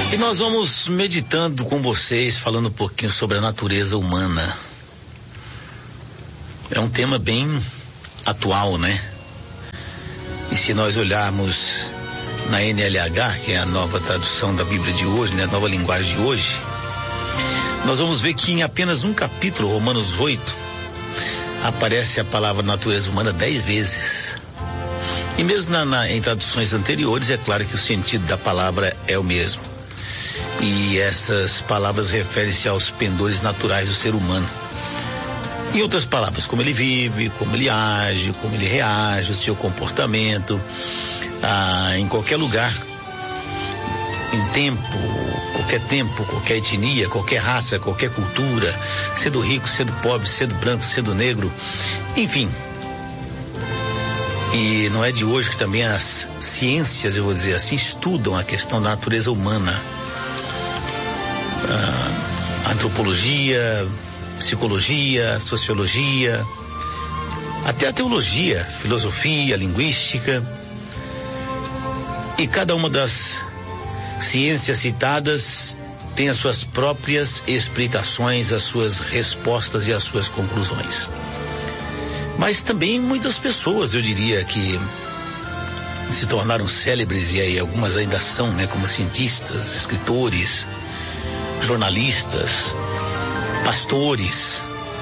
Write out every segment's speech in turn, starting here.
E nós vamos meditando com vocês, falando um pouquinho sobre a natureza humana. É um tema bem atual, né? E se nós olharmos na NLH, que é a nova tradução da Bíblia de hoje, né? A nova linguagem de hoje, nós vamos ver que em apenas um capítulo, Romanos 8, aparece a palavra natureza humana 10 vezes. E mesmo em traduções anteriores, é claro que o sentido da palavra é o mesmo. E essas palavras referem-se aos pendores naturais do ser humano. Em outras palavras, como ele vive, como ele age, como ele reage, o seu comportamento, em qualquer lugar, em tempo, qualquer etnia, qualquer raça, qualquer cultura, sendo rico, sendo pobre, sendo branco, sendo negro, enfim. E não é de hoje que também as ciências, eu vou dizer assim, estudam a questão da natureza humana. Antropologia, psicologia, sociologia, até a teologia, filosofia, linguística. E cada uma das ciências citadas tem as suas próprias explicações, as suas respostas e as suas conclusões. Mas também muitas pessoas, eu diria, que se tornaram célebres, e aí algumas ainda são, né, como cientistas, escritores, jornalistas, pastores,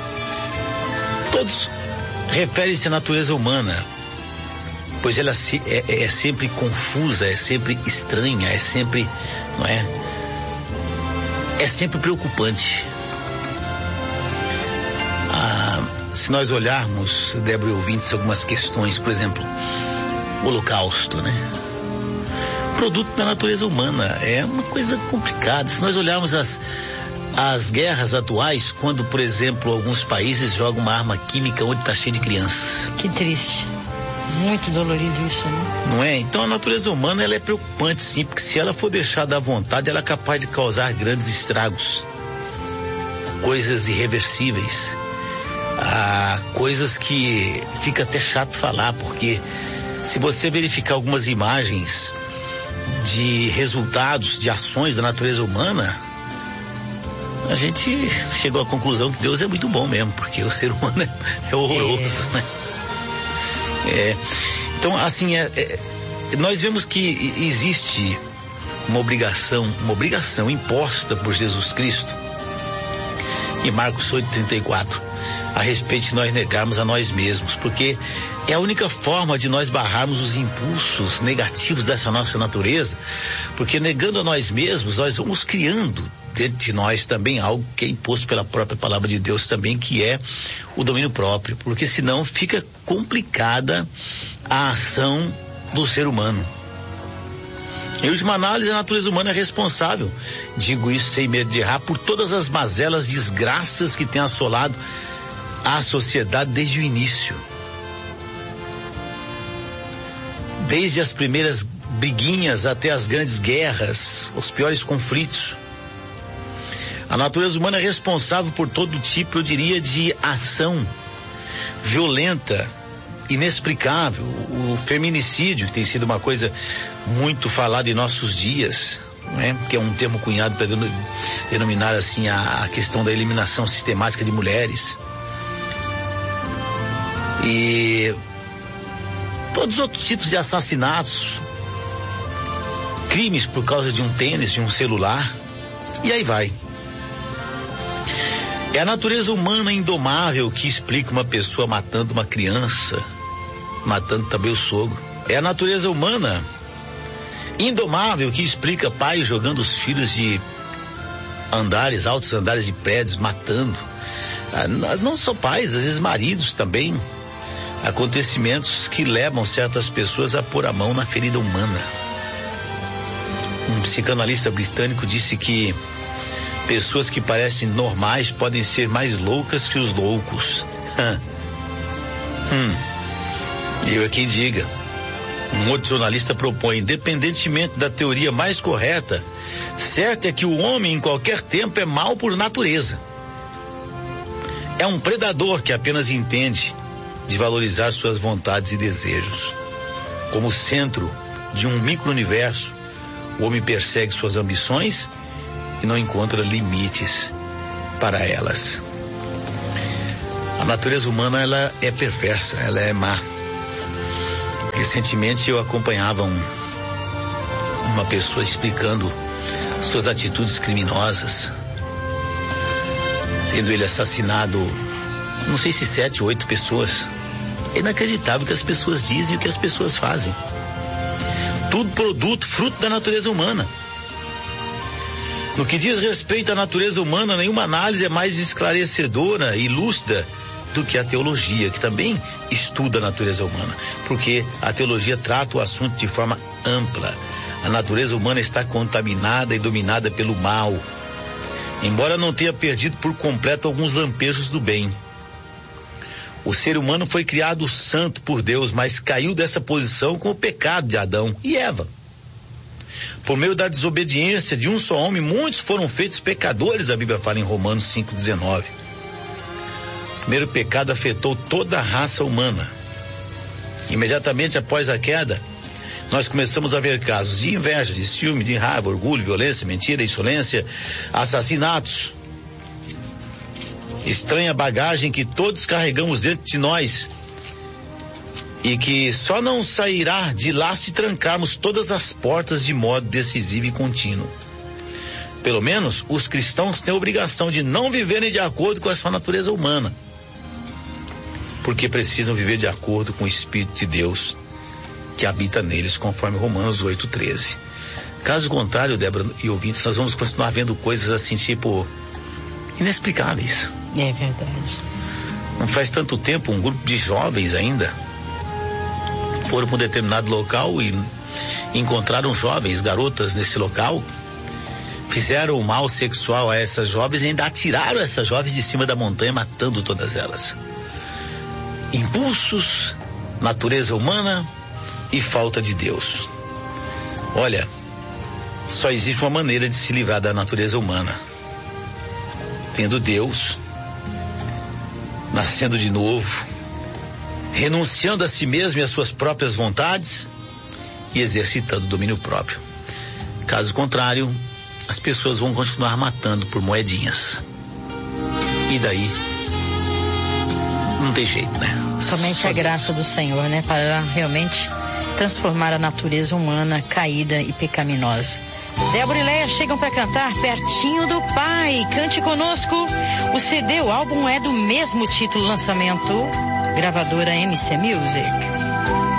todos referem-se à natureza humana, pois ela é sempre confusa, é sempre estranha, é sempre, não é? É sempre preocupante. Se nós olharmos, Débora e ouvintes, algumas questões, por exemplo, o Holocausto, né? Produto da natureza humana, é uma coisa complicada. Se nós olharmos as guerras atuais, quando, por exemplo, alguns países jogam uma arma química onde está cheio de crianças. Que triste. Muito dolorido isso, né? Não é? Então a natureza humana, ela é preocupante, sim, porque se ela for deixada à vontade, ela é capaz de causar grandes estragos. Coisas irreversíveis. Coisas que fica até chato falar, porque se você verificar algumas imagens de resultados de ações da natureza humana, a gente chegou à conclusão que Deus é muito bom mesmo, porque o ser humano é horroroso, né? Então, assim, nós vemos que existe uma obrigação imposta por Jesus Cristo em Marcos 8:34, a respeito de nós negarmos a nós mesmos, porque é a única forma de nós barrarmos os impulsos negativos dessa nossa natureza, porque negando a nós mesmos, nós vamos criando dentro de nós também algo que é imposto pela própria palavra de Deus também, que é o domínio próprio, porque senão fica complicada a ação do ser humano. Em última análise, a natureza humana é responsável, digo isso sem medo de errar, por todas as mazelas, desgraças que tem assolado a sociedade desde o início. Desde as primeiras briguinhas até as grandes guerras, os piores conflitos. A natureza humana é responsável por todo tipo, eu diria, de ação violenta, inexplicável. O feminicídio, que tem sido uma coisa muito falada em nossos dias, né? Que é um termo cunhado para denominar assim a questão da eliminação sistemática de mulheres. E todos os outros tipos de assassinatos, crimes por causa de um tênis, de um celular, e aí vai. É a natureza humana indomável que explica uma pessoa matando uma criança, matando também o sogro. É a natureza humana indomável que explica pais jogando os filhos de altos andares de prédios, matando. Não só pais, às vezes maridos também. Acontecimentos que levam certas pessoas a pôr a mão na ferida humana. Um psicanalista britânico disse que pessoas que parecem normais podem ser mais loucas que os loucos. Eu é quem diga. Um outro jornalista propõe, independentemente da teoria mais correta, certo é que o homem em qualquer tempo é mau por natureza. É um predador que apenas entende de valorizar suas vontades e desejos. Como centro de um micro-universo, O homem persegue suas ambições e não encontra limites para elas. A natureza humana, ela é perversa, ela é má. Recentemente eu acompanhava uma pessoa explicando suas atitudes criminosas, tendo ele assassinado, não sei se 7 ou 8 pessoas. É inacreditável o que as pessoas dizem e o que as pessoas fazem. Tudo produto, fruto da natureza humana. No que diz respeito à natureza humana, nenhuma análise é mais esclarecedora e lúcida do que a teologia, que também estuda a natureza humana, porque a teologia trata o assunto de forma ampla. A natureza humana está contaminada e dominada pelo mal, embora não tenha perdido por completo alguns lampejos do bem. O ser humano foi criado santo por Deus, mas caiu dessa posição com o pecado de Adão e Eva. Por meio da desobediência de um só homem, muitos foram feitos pecadores, a Bíblia fala em Romanos 5,19. O primeiro pecado afetou toda a raça humana. Imediatamente após a queda, nós começamos a ver casos de inveja, de ciúme, de raiva, orgulho, violência, mentira, insolência, assassinatos. Estranha bagagem que todos carregamos dentro de nós e que só não sairá de lá se trancarmos todas as portas de modo decisivo e contínuo. Pelo menos os cristãos têm a obrigação de não viverem de acordo com a sua natureza humana, porque precisam viver de acordo com o Espírito de Deus que habita neles, conforme Romanos 8,13. Caso contrário, Débora e ouvintes, nós vamos continuar vendo coisas assim, tipo, inexplicáveis. É verdade. Não faz tanto tempo, um grupo de jovens ainda foram para um determinado local e encontraram jovens, garotas nesse local, fizeram mal sexual a essas jovens e ainda atiraram essas jovens de cima da montanha, matando todas elas. Impulsos, natureza humana e falta de Deus. Olha, só existe uma maneira de se livrar da natureza humana: tendo Deus, nascendo de novo, renunciando a si mesmo e às suas próprias vontades e exercitando o domínio próprio. Caso contrário, as pessoas vão continuar matando por moedinhas. E daí? Não tem jeito, né? Somente a graça do Senhor, né? Para realmente transformar a natureza humana caída e pecaminosa. Débora e Leia chegam para cantar Pertinho do Pai. Cante conosco. O CD, o álbum é do mesmo título, lançamento, gravadora MC Music.